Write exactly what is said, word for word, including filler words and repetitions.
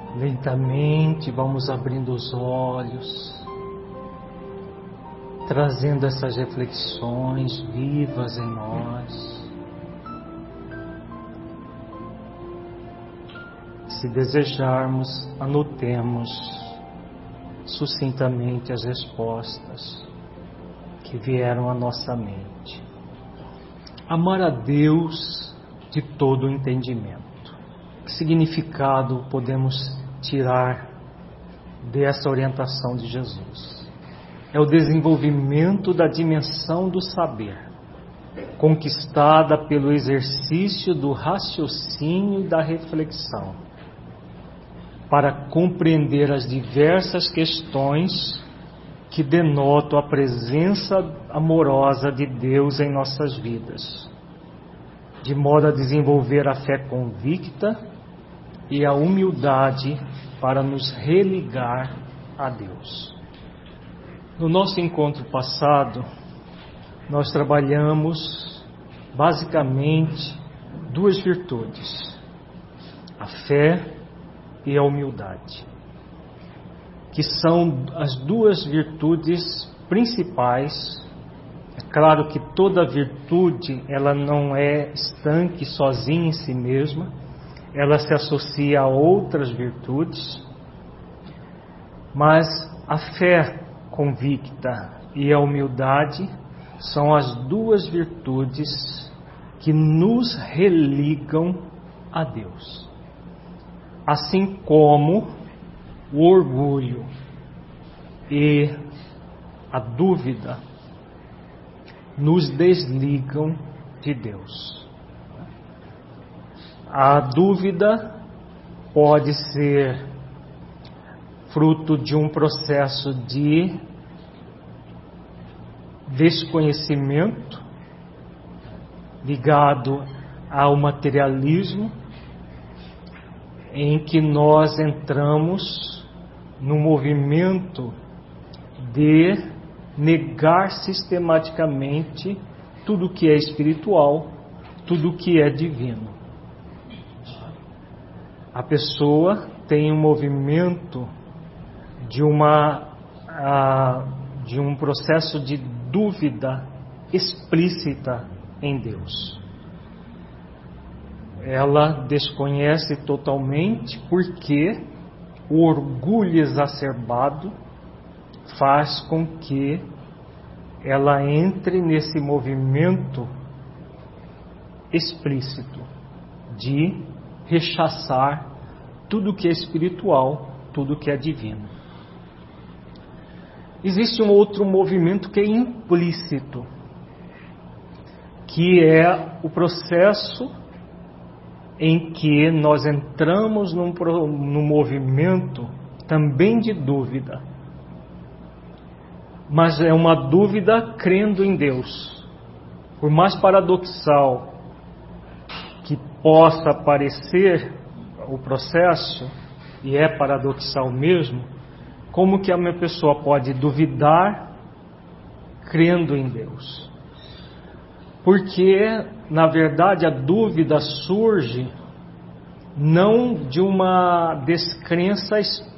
Lentamente vamos abrindo os olhos, trazendo essas reflexões vivas em nós. Se desejarmos, anotemos sucintamente as respostas que vieram à nossa mente. Amar a Deus de todo o entendimento. Que significado podemos tirar dessa orientação de Jesus? É o desenvolvimento da dimensão do saber, conquistada pelo exercício do raciocínio e da reflexão, para compreender as diversas questões que denotam a presença amorosa de Deus em nossas vidas, de modo a desenvolver a fé convicta e a humildade para nos religar a Deus. No nosso encontro passado, nós trabalhamos basicamente duas virtudes, a fé e a humildade, que são as duas virtudes principais. É claro que toda virtude, ela não é estanque sozinha em si mesma, ela se associa a outras virtudes, mas a fé convicta e a humildade são as duas virtudes que nos religam a Deus. Assim como o orgulho e a dúvida nos desligam de Deus. A dúvida pode ser fruto de um processo de desconhecimento ligado ao materialismo, em que nós entramos no movimento de negar sistematicamente tudo que é espiritual, tudo que é divino. A pessoa tem um movimento de uma de um processo de dúvida explícita em Deus. Ela desconhece totalmente porque o orgulho exacerbado faz com que ela entre nesse movimento explícito de rechaçar tudo que é espiritual, tudo que é divino. Existe um outro movimento que é implícito, que é o processo em que nós entramos num, num movimento também de dúvida, mas é uma dúvida crendo em Deus. Por mais paradoxal que possa parecer o processo, e é paradoxal mesmo, como que a minha pessoa pode duvidar crendo em Deus? Porque, na verdade, a dúvida surge não de uma descrença